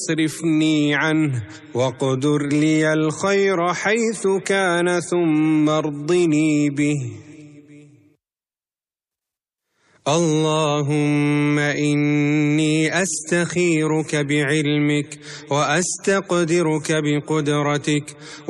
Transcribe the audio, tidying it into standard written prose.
اصرفني عنه واقدر لي الخير حيث كان ثم ارضني به. اللهم إني أستخيرك بعلمك وأستقدرك بقدرتك